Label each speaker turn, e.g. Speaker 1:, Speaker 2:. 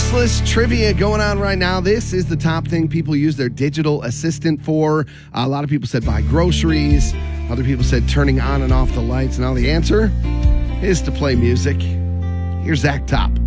Speaker 1: Useless trivia going on right now. This is the top thing people use their digital assistant for. A lot of people said buy groceries. Other people said turning on and off the lights. Now the answer is to play music. Here's Zach Top.